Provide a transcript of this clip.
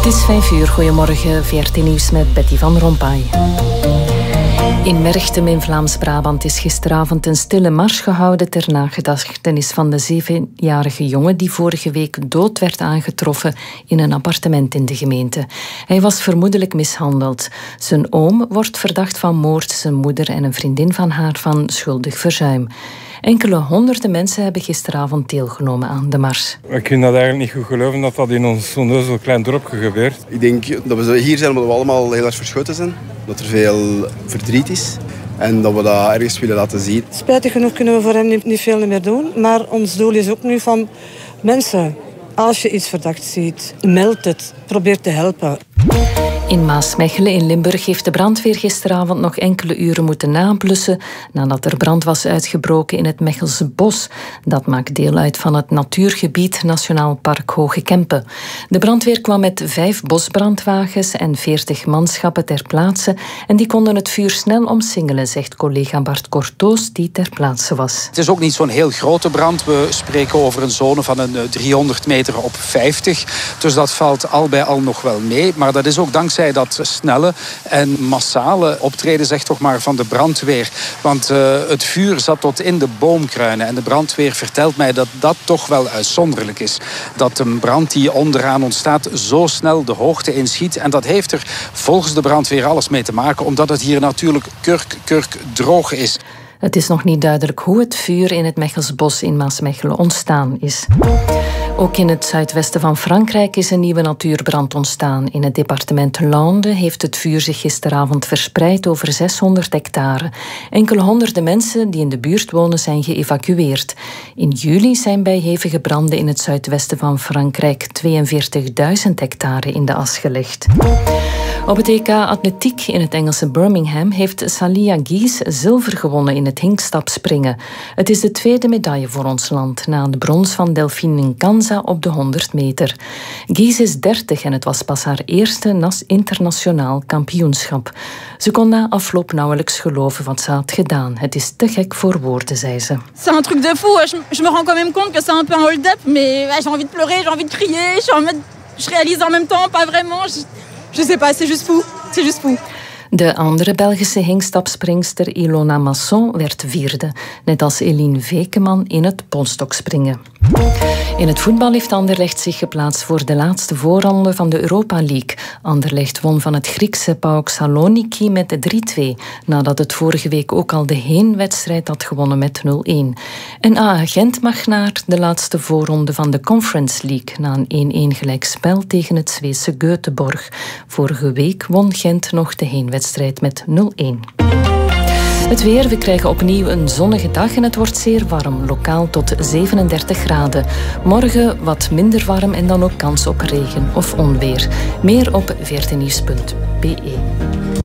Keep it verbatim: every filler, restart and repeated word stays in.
Het is vijf uur. Goedemorgen, V R T Nieuws met Betty van Rompuy. In Merchtem in Vlaams-Brabant is gisteravond een stille mars gehouden ter nagedachtenis van de zevenjarige jongen die vorige week dood werd aangetroffen in een appartement in de gemeente. Hij was vermoedelijk mishandeld. Zijn oom wordt verdacht van moord, zijn moeder en een vriendin van haar van schuldig verzuim. Enkele honderden mensen hebben gisteravond deelgenomen aan de mars. Ik vind dat eigenlijk niet goed geloven dat dat in ons zo'n klein dorpje gebeurt. Ik denk dat we hier zijn omdat we allemaal heel erg verschoten zijn. Dat er veel verdriet is. En dat we dat ergens willen laten zien. Spijtig genoeg kunnen we voor hen niet, niet veel meer doen. Maar ons doel is ook nu van mensen, als je iets verdacht ziet, meld het. Probeer te helpen. In Maasmechelen in Limburg heeft de brandweer gisteravond nog enkele uren moeten nablussen nadat er brand was uitgebroken in het Mechelse bos. Dat maakt deel uit van het natuurgebied Nationaal Park Hoge Kempen. De brandweer kwam met vijf bosbrandwagens en veertig manschappen ter plaatse en die konden het vuur snel omsingelen, zegt collega Bart Cortoos die ter plaatse was. Het is ook niet zo'n heel grote brand. We spreken over een zone van een driehonderd meter op vijftig. Dus dat valt al bij al nog wel mee. Maar dat is ook dankzij dat snelle en massale optreden, zeg toch maar, van de brandweer. Want uh, het vuur zat tot in de boomkruinen. En de brandweer vertelt mij dat dat toch wel uitzonderlijk is. Dat een brand die onderaan ontstaat zo snel de hoogte inschiet. En dat heeft er volgens de brandweer alles mee te maken, omdat het hier natuurlijk kurk, kurk droog is. Het is nog niet duidelijk hoe het vuur in het Mechelsbos in Maasmechelen ontstaan is. Ook in het zuidwesten van Frankrijk is een nieuwe natuurbrand ontstaan. In het departement Landes heeft het vuur zich gisteravond verspreid over zeshonderd hectare. Enkele honderden mensen die in de buurt wonen zijn geëvacueerd. In juli zijn bij hevige branden in het zuidwesten van Frankrijk tweeënveertigduizend hectare in de as gelegd. Op het E K Atletiek in het Engelse Birmingham heeft Salia Gies zilver gewonnen in het hinkstapspringen. Het is de tweede medaille voor ons land, na de brons van Delphine Nkanza op de honderd meter. Gies is dertig en het was pas haar eerste internationaal kampioenschap. Ze kon na afloop nauwelijks geloven wat ze had gedaan. Het is te gek voor woorden, zei ze. C'est un truc de fou. Je, je me rends quand même compte que c'est un peu un hold-up, mais ouais, j'ai envie de pleurer, j'ai envie de crier, j'ai envie de, je réalise en même temps, pas vraiment. Je, je sais pas, c'est juste fou. C'est juste fou. De andere Belgische hinkstapspringster Ilona Masson werd vierde, net als Eline Vekeman in het polstokspringen. In het voetbal heeft Anderlecht zich geplaatst voor de laatste voorronde van de Europa League. Anderlecht won van het Griekse PAOK Saloniki met drie twee, nadat het vorige week ook al de heenwedstrijd had gewonnen met nul een. En A A Gent mag naar de laatste voorronde van de Conference League na een één-één gelijkspel tegen het Zweedse Göteborg. Vorige week won Gent nog de heenwedstrijd met nul een. Het weer, we krijgen opnieuw een zonnige dag en het wordt zeer warm, lokaal tot zevenendertig graden. Morgen wat minder warm en dan ook kans op regen of onweer. Meer op veertien nieuws punt b e.